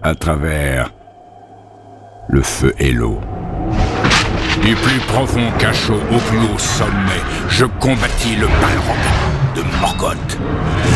à travers le feu et l'eau. Du plus profond cachot au plus haut sommet, je combattis le Balrog de Morgoth.